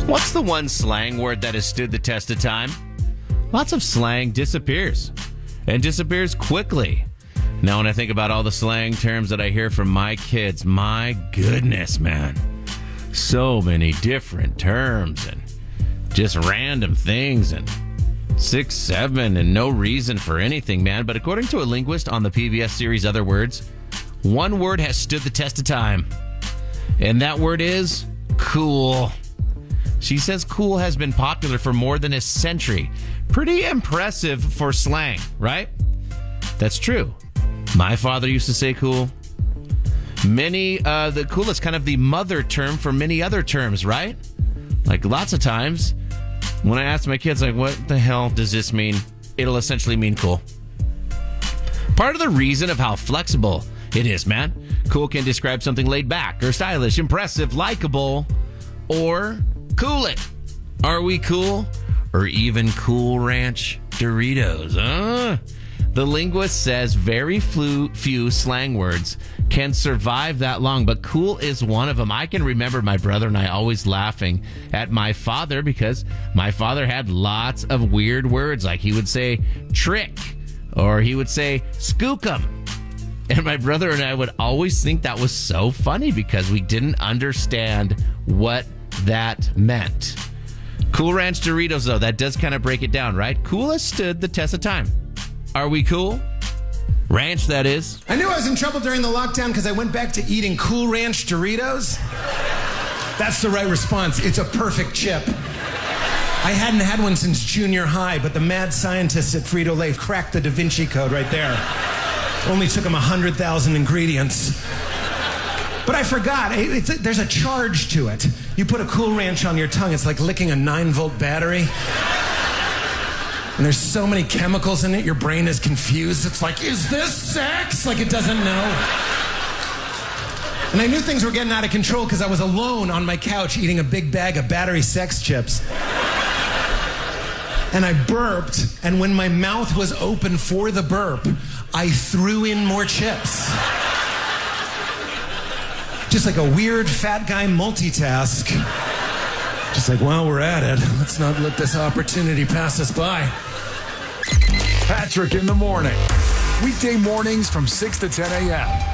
What's the one slang word that has stood the test of time? Lots of slang disappears, and disappears quickly. Now, when I think about all the slang terms that I hear from my kids, my goodness, man. So many different terms and just random things and 6, 7 and no reason for anything, man. But according to a linguist on the PBS series Other Words, one word has stood the test of time, and that word is cool. She says cool has been popular for more than a century. Pretty impressive for slang, right? That's true. My father used to say cool. The cool is kind of the mother term for many other terms, right? Like lots of times when I ask my kids, like, what the hell does this mean? It'll essentially mean cool. Part of the reason of how flexible it is, man. Cool can describe something laid back or stylish, impressive, likable, or cool it. Are we cool? Or even Cool Ranch Doritos, huh? The linguist says very few slang words can survive that long, but cool is one of them. I can remember my brother and I always laughing at my father because my father had lots of weird words. Like he would say trick, or he would say skookum. And my brother and I would always think that was so funny because we didn't understand what that meant. Cool Ranch Doritos, though, that does kind of break it down, right? Cool has stood the test of time. Are we cool? Ranch, that is. I knew I was in trouble during the lockdown because I went back to eating Cool Ranch Doritos. That's the right response. It's a perfect chip. I hadn't had one since junior high, but the mad scientists at Frito-Lay cracked the Da Vinci Code right there. Only took them 100,000 ingredients. But I forgot, there's a charge to it. You put a Cool Ranch on your tongue, it's like licking a 9-volt battery. And there's so many chemicals in it, your brain is confused. It's like, is this sex? Like it doesn't know. And I knew things were getting out of control because I was alone on my couch eating a big bag of battery sex chips. And I burped, and when my mouth was open for the burp, I threw in more chips. Just like a weird fat guy multitask. Just like, while we're at it, let's not let this opportunity pass us by. Patrick in the morning. Weekday mornings from 6 to 10 a.m.